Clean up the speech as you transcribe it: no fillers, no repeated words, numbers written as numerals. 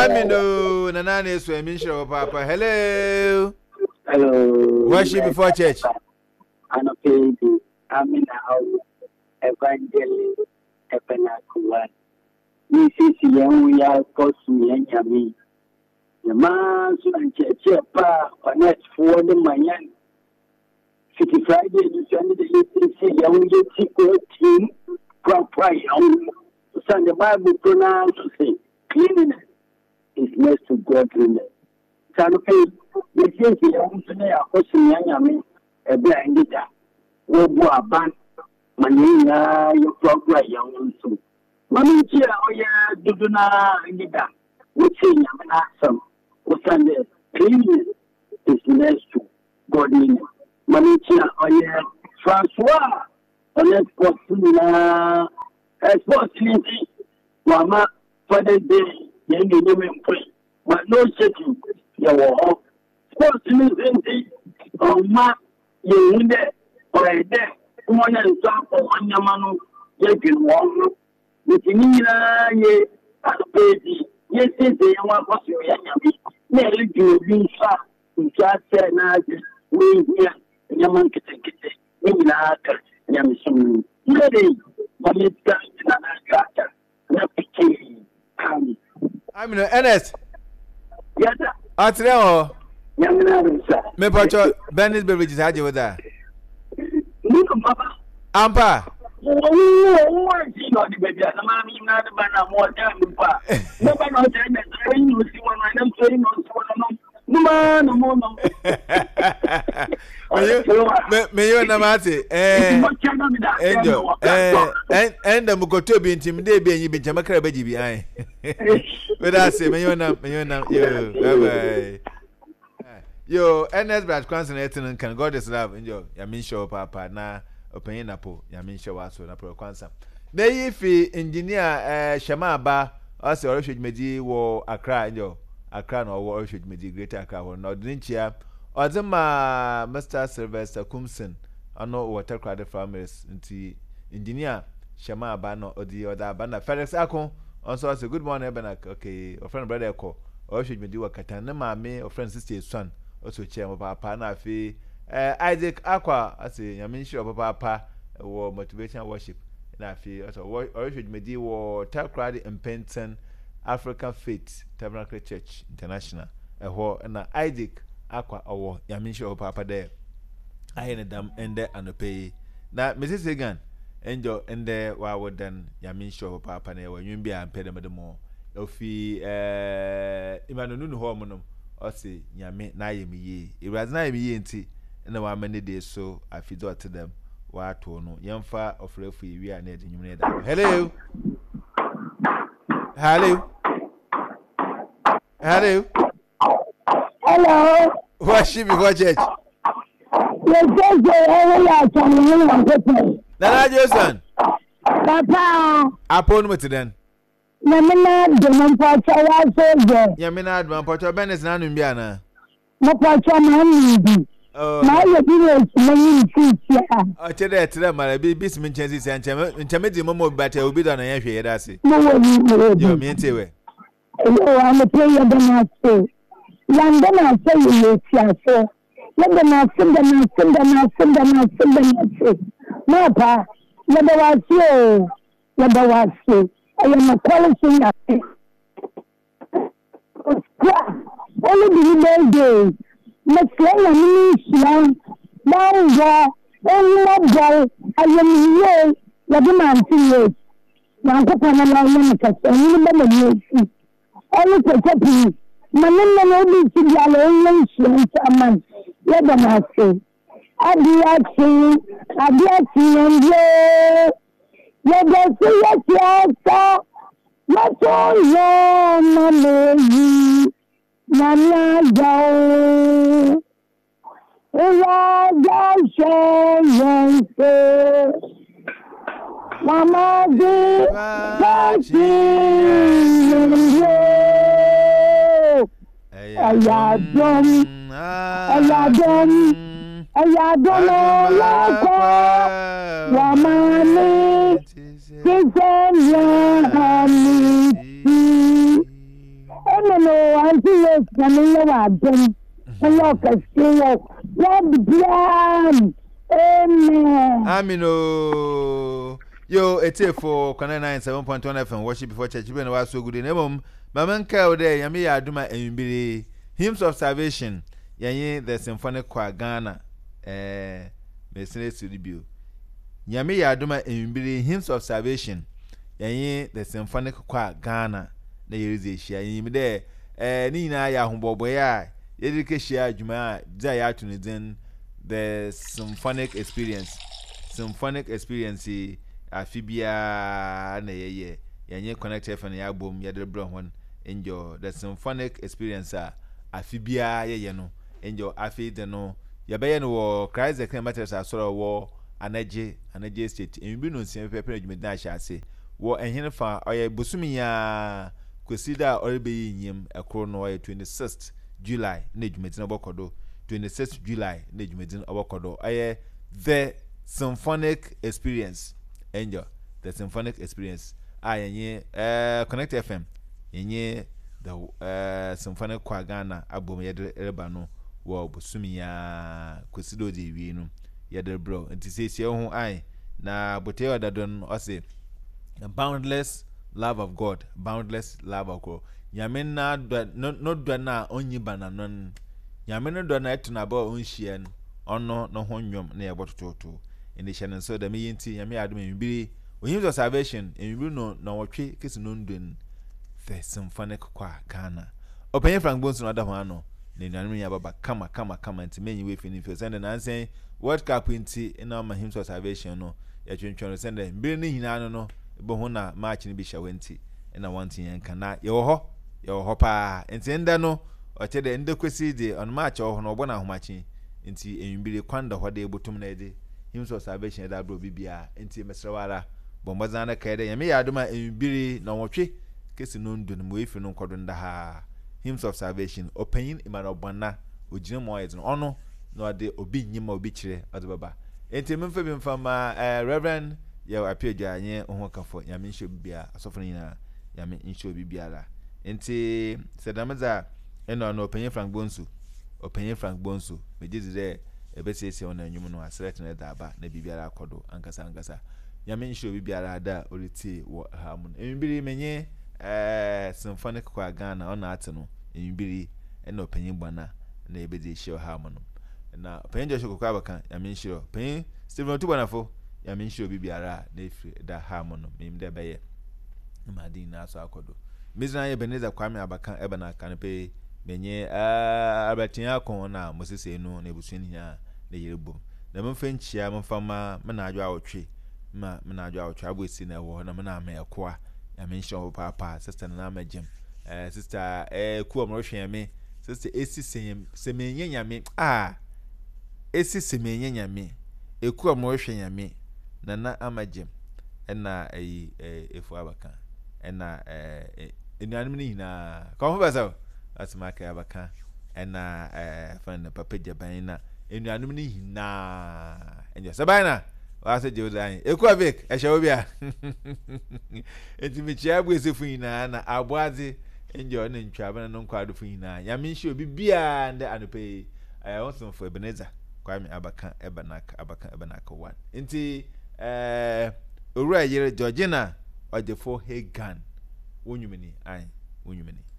Amino, Nana is swimming show, Papa. Hello. Hello. Worship before church. I'm a baby. I'm in a house. Evangelist Ebenakuan. This is young, we are costing and yummy. The man, and church, on that for the Mayan. 50 Friday, you send the young, you team, proper young. The Bible pronounces cleanliness is next to godliness. Sanope, we say the young today are costing young, a blind guitar. Wobu aban manina you program young so mami chia oya duduna ngida we say yamana some usande cleanliness is next to godliness mami chia oya Francois oya posina responsibility mama for the day yengi nyeme mpwe but no shaking ya wo responsibility ma yengi Alright, one and some on Yamano, Yakin Wong, with Nina, ye, at the baby, yes, they want to see Yami, nearly do being fat, and just said, we here, Yaman Kitty, Nina, Yamison, ready, but it's got another not pity. I'm in Ernest. Yes, At now, young me pacho, Benny's beverages had you with that. Papa. Ampa. Oh, you know the baby. I'm not the man. I'm more than no one knows that I know see one. I'm saying no man. Me you na mate. Angel. And the mukoto be intimidate be you be jamakra be jibi ai. But I say me you na yo. Bye. Yo, NS Brad Kwanson Etin can God is love enjoy. Yamin show papa na opinion napo. Yamin show aso na pro Kwanson. Dey if engineer Shama Ba also Orishid Medi wo Accra enjoy. Accra no wo Orishid Medi Greater Accra wo no drinchia. Ozema Mr. Sylvester Kumson ano water crowd farmers nti engineer Shama Ba no odi oda bana Felix Akon also say good morning Benak. Okay, our friend brother Eko Orishid Medi wo katan na maame or friend sister son also chair papa na fi Isaac Aqua ase yamin sure papa wo motivation worship na fi also Orishid Medi wo Takrade Impenton African Faith Tabernacle Church International ho na Isaac Aqua owo yamin sure papa there aye na dam ende anope na Mrs. Egan enjo ende wa wodan yamin sure papa na wo nwin bia mpede medemo ofi imanonu ho monom Osi nyame na yemiye iraz na yemiye nti na wa mane de so afido to them wa to no yemfa ofrefu iwi a na de nwumne da hello Worship before church Nana Johnson Papa Apon mutiden Yamina Demon Pacha was Yamina Adman Pacha Benes Nanum Biana. Mopacha Mandi. My village, many feet. I tell that, my baby, Bismin Chances and Chamedi Momo Batter will be done. I hear that. No one you mean to it. Oh, I'm a player than I say. London, I say you, sir. London, I send them. Mapa, never was you. I am a quality. Only the day. Let's let me see. Now, only my girl, I am here. The man to now, the Panama, only the only protecting. My name will be to the alone, man. Let them ask you. I let us see your answer. My soul, my lady, Nana go. Mama, yes nyame wa dem hello kasiyo Lord biam amen amen o yo etefo kwana 97.1 FM worship before church be na was so good nemom mama nka o de nyame ya aduma enbire hymns of salvation yanye the symphonic choir Ghana mesene studio nyame ya aduma enbire hymns of salvation yanye the symphonic choir Ghana na yerize hia yimi de ni nyina ya hobobo ya yedike hia adwuma za ya atune den the symphonic experience afibia na yeye yanye connect FM ya bom ya de bro hon enjoy the symphonic experience afibia yeye no enjoy afi de no ya be no wo Christ the King matters asoro wo anaje state enbi no nsia pepe adwuma na sha ase wo ehene fa oye bosumi ya kwesida orebe yinyem ekro no oye 26th July na adwuma tin obokodo 26th July na adwuma tin obokodo oye the symphonic experience enjoy the symphonic experience yenye connect FM yenye the symphonic choir Ghana album yede reba no wo bosumi ya kwesido de wi no yede bro nti se ho ai na bote odadon o se boundless love of God nyame na no do na onyi bananon nyame no do na etuna ba onhia ono no ho nwom na yebototo ene hye so da me yenti nyame adom enbiri hymns of salvation enbiri no na wotwe kesi no ndun the symphonic choir Ghana openye Frank Bonsu no da ho ano na nanu ya baba kama nti menyi we fini feel send na answer World Cup nti na ma hymns of salvation no ya twentwon send mbiri ni hina no bo ho na match ni bi shawenti na wanti yanka na ye wo ho pa nti nda no o chede nda kwesi de on match ho no obo na ahomachi nti enbiri kwanda ho de botum na de hymns of salvation da bro bibia nti mesrawara bombaza na kaide yame ya adoma enbiri na wotwe kesi no ndu no efi no nkodo nda ha hymns of salvation openin imana obana ogine mo ayet no ono no de obi nyima obi kire ode baba nti memfa bi mfama reverend ya apiedwa anye ho kafo yame nhwe bibia asofo nyina yame nhwe bibia la nti sedamaza eno no openin Frank Bonsu mejizi de ebesese ona anwum no asret na daba na bibiara akodo ankasa yame nhwe bibiara da oriti wo hamun enbiri menye symphonic choir Ghana ona ate no enbiri ena opanyin bana na ebedi hye hamun na opanyin Joshua kokwa baka yame nhwe opanyin Stephen Otubonafo yame nhwe bibiara na efri da hamun memde beye madin na so akodo mizna ye Beneza Kwame Abaka ebana kanpe menye Albertina kon na Moses enu na ebusuani ya na yerebom na memfa nchia memfama me na adwo awotwe me na adwo awotwe abosi na wo na me na ma ekoa ya mention papa sister na magem sister ku omrohwe me sister esi semenye nyame esi semenye nyame eku omrohwe nyame na amagem na efu abaka na enuanum ni hina ko ho basa asmaka abaka na fan papa jaban na enuanum ni hina enje sabana wase jewdan eku avik ehawobia entimichia abuesefu hina na aboaze enje na ntwaba na nkwado fu hina yame nhwe obi bia nde anope wonsomfo Ebeneza Kwame Abaka Ebenaka 1 enti owura yere Georgina Odefo Hagan wonyumini